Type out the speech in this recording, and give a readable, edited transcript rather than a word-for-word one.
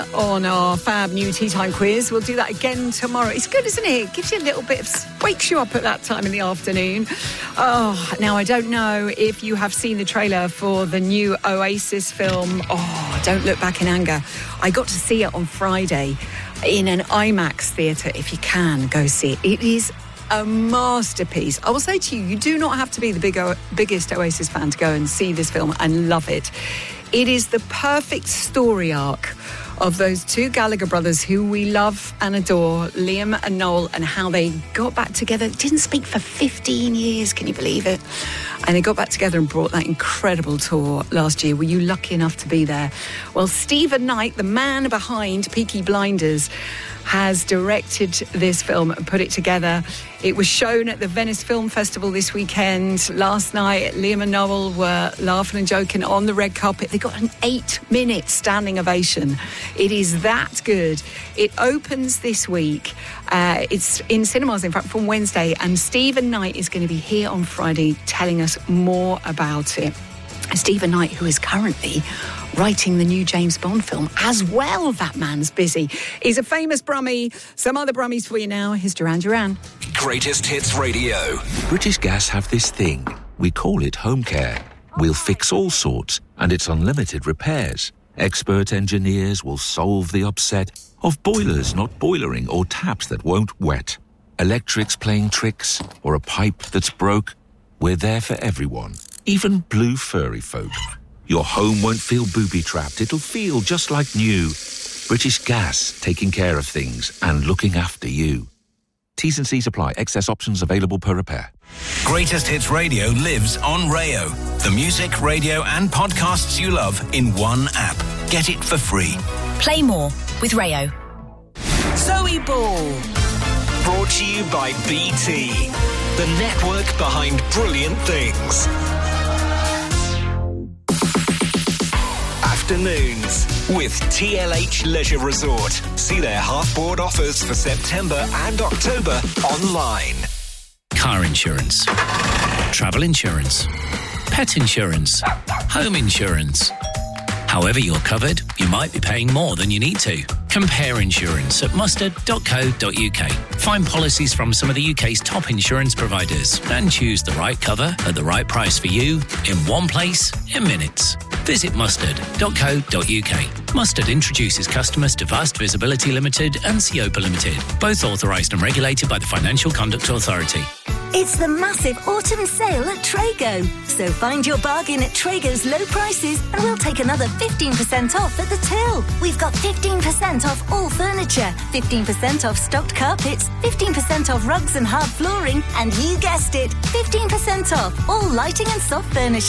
on our fab new tea time quiz. We'll do that again tomorrow. It's good, isn't it? It gives you a little bit of... wakes you up at that time in the afternoon. Oh, now I don't know if you have seen the trailer for the new Oasis film. Oh, Don't Look Back in Anger. I got to see it on Friday in an IMAX theatre. If you can, go see it. It is a masterpiece. I will say to you, you do not have to be the biggest Oasis fan to go and see this film and love it. It is the perfect story arc of those two Gallagher brothers who we love and adore, Liam and Noel, and how they got back together. Didn't speak for 15 years, can you believe it? And they got back together and brought that incredible tour last year. Were you lucky enough to be there? Well, Stephen Knight, the man behind Peaky Blinders, has directed this film and put it together. It was shown at the Venice Film Festival this weekend. Last night, Liam and Noel were laughing and joking on the red carpet. They got an 8-minute standing ovation. It is that good. It opens this week. It's in cinemas, in fact, from Wednesday. And Stephen Knight is going to be here on Friday telling us more about it. Stephen Knight, who is currently writing the new James Bond film as well. That man's busy. He's a famous Brummie. Some other Brummies for you now. Here's Duran Duran. Greatest Hits Radio. British Gas have this thing. We call it home care. We'll fix all sorts, and it's unlimited repairs. Expert engineers will solve the upset of boilers not boilering or taps that won't wet. Electrics playing tricks or a pipe that's broke. We're there for everyone, even blue furry folk. Your home won't feel booby-trapped. It'll feel just like new. British Gas, taking care of things and looking after you. T's and C's apply. Excess options available per repair. Greatest Hits Radio lives on Rayo. The music, radio and podcasts you love in one app. Get it for free. Play more with Rayo. Zoe Ball. Brought to you by BT, the network behind brilliant things. Afternoons with TLH Leisure Resort. See their half-board offers for September and October online. Car insurance, travel insurance, pet insurance, home insurance. However you're covered, you might be paying more than you need to. Compare insurance at mustard.co.uk. Find policies from some of the UK's top insurance providers and choose the right cover at the right price for you in one place in minutes. Visit mustard.co.uk. Mustard introduces customers to Vast Visibility Limited and Seopa Limited, both authorised and regulated by the Financial Conduct Authority. It's the massive autumn sale at Trago. So find your bargain at Trago's low prices and we'll take another 15% off at the till. We've got 15% off all furniture, 15% off stocked carpets, 15% off rugs and hard flooring, and you guessed it, 15% off all lighting and soft furniture.